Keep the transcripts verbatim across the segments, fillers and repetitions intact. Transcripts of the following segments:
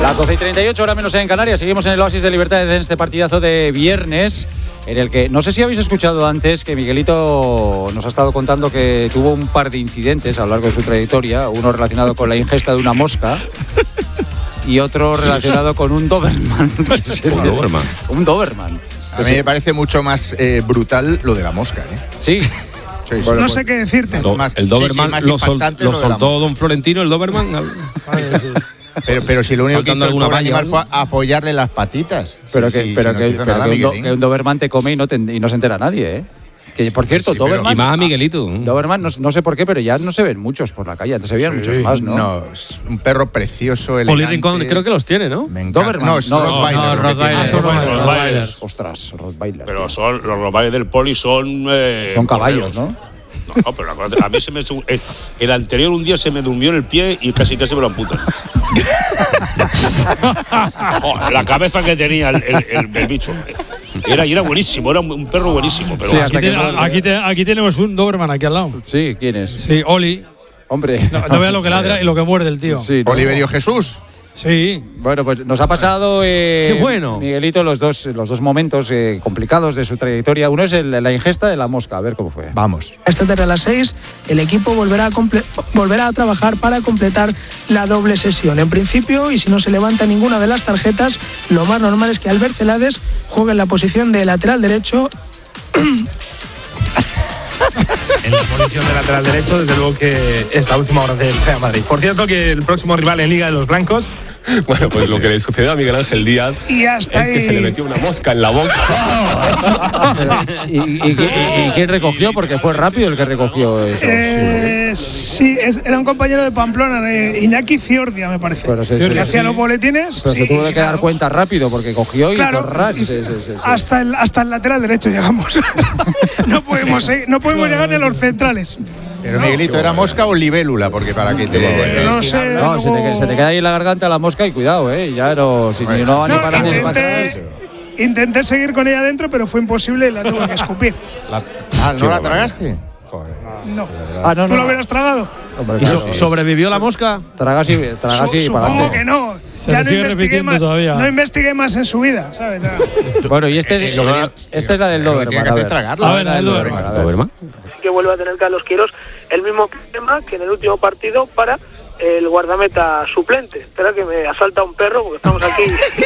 Las doce y treinta y ocho, hora menos en Canarias. Seguimos en el Oasis de Libertad en este partidazo de viernes, en el que no sé si habéis escuchado antes que Miguelito nos ha estado contando que tuvo un par de incidentes a lo largo de su trayectoria, uno relacionado con la ingesta de una mosca y otro relacionado con un Doberman. ¿Un Doberman? Un Doberman. A mí me parece mucho más eh, brutal lo de la mosca, ¿eh? Sí. Sí, sí. Bueno, no pues, sé qué decirte. Do, más, el Doberman sí, sí, más lo, sol, lo soltó don Florentino, el Doberman. Pero, pero si lo único que hizo el pobre animal algo? fue apoyarle las patitas. Pero, sí, que, sí, pero, si no que, hizo pero nada, que, un do, Miguelín. que un Doberman te come y no, te, y no se entera nadie, ¿eh? Que, por cierto, sí, Doberman... Y más a Miguelito. Doberman, no, no sé por qué, pero ya no se ven muchos por la calle. Antes se veían sí, muchos más, ¿no? No, es un perro precioso, elegante. Poli Rincón creo que los tiene, ¿no? Doberman. No, es no, Rottweiler. No, No, Rottweiler. Son Rottweiler. Ostras, Rottweiler. Pero son, los Rottweiler del Poli son... Eh, son caballos, correos. ¿no? No, pero a mí se me... El, el anterior un día se me durmió en el pie y casi casi me lo amputan. Oh, la cabeza que tenía el, el, el, el bicho. Era, y era buenísimo, era un, un perro buenísimo. Pero sí, aquí, aquí, ten, aquí, te, aquí tenemos un Doberman aquí al lado. Sí, ¿quién es? Sí, Oli. Hombre. No, no veas lo que ladra y lo que muerde el tío. Sí, no. Oliverio Jesús. Sí. Bueno, pues nos ha pasado, eh, ¡qué bueno! Miguelito, los dos, los dos momentos eh, complicados de su trayectoria. Uno es el, la ingesta de la mosca, a ver cómo fue. Vamos. Esta tarde a las seis el equipo volverá a, comple- volverá a trabajar para completar la doble sesión. En principio, y si no se levanta ninguna de las tarjetas, lo más normal es que Albert Celades juegue en la posición de lateral derecho. En la posición de lateral derecho, desde luego que es la última hora del Real Madrid. Por cierto, que el próximo rival en Liga de los Blancos, bueno, pues lo que le sucedió a Miguel Ángel Díaz y hasta es ahí. que se le metió una mosca en la boca. Pero, ¿y, y, y, y quién recogió? Porque fue rápido el que recogió eso. Eh, sí, es, era un compañero de Pamplona, eh, Iñaki Ciordia, me parece. Pero se, que se, hacía sí, los boletines. Pero sí, se tuvo que claro. dar cuenta rápido porque cogió y Claro, corras, y, sí, sí, sí, sí. hasta, el, hasta el lateral derecho llegamos. no podemos, eh, no podemos llegar ni a los centrales. Pero Miguelito, ¿era mosca o libélula? Porque para que te... Eh, no sé. No, luego... se, te, se te queda ahí en la garganta la mosca y cuidado, ¿eh? Ya no, si Bueno, no va ni No, para adelante ni para intenté, atrás. intenté seguir con ella adentro, pero fue imposible y la tuve que escupir. La, ah, ¿no la tragaste? Joder. No. Ah, no, ¿Tú no. lo hubieras tragado? Hombre, ¿Y claro, so, sí. sobrevivió la mosca? Tragas y, tragas Su, y para supongo adelante. que no. Se ya le no sigue investigué repitiendo más. todavía. No investigué más en su vida, ¿sabes? Ya. Bueno, y este es, Eh, lo que- esta es la del lo que tiene Doberman. que A hacer ver, es tragarla. A ver, la del Doberman. a ver. ¿Doberman? Que vuelve a tener Carlos Queiroz el mismo problema que en el último partido para el guardameta suplente. Espera que me asalta un perro porque estamos aquí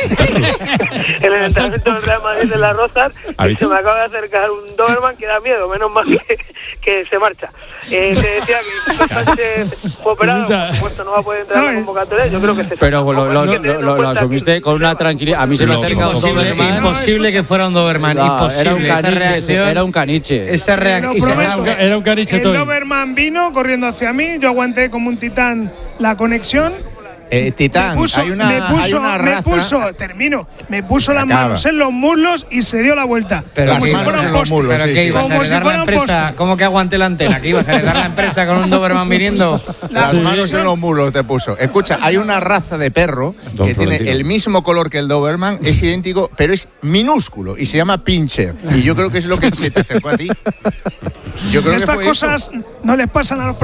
en el entrenamiento del Real Madrid de Las Rozas y se me acaba de acercar un Doberman que da miedo, menos mal que, que se marcha. Eh, te decía que Jesús Sánchez fue operado, por supuesto no va a poder entrar en la convocatoria, yo creo que se Pero lo, lo, lo, lo, lo asumiste con una tranquilidad. A mí se me acerca un Imposible, Doberman. imposible que fuera un Doberman. No, imposible. era un esa caniche, reacción. era un caniche. Esa reacción. Te lo prometo. Era un caniche El todo. Doberman vino corriendo hacia mí, yo aguanté como un titán la conexión. Eh, Titán, me puso, hay una, me puso, hay una me raza... puso, termino, me puso las Acaba. manos en los muslos y se dio la vuelta. Pero como las si manos fuera en un los poste. muslos, ¿Pero sí, qué sí. ibas a Como si heredar la fuera un empresa? poste. ¿Cómo que aguante la antena? ¿Que ibas a heredar la empresa con un Doberman viniendo? Las Sí. manos en los muros te puso. Escucha, hay una raza de perro Don que tiene Florentino. el mismo color que el Doberman, es idéntico, pero es minúsculo y se llama Pinscher. Y yo creo que es lo que se te acercó a ti. Yo creo que Estas fue cosas eso. no les pasan a los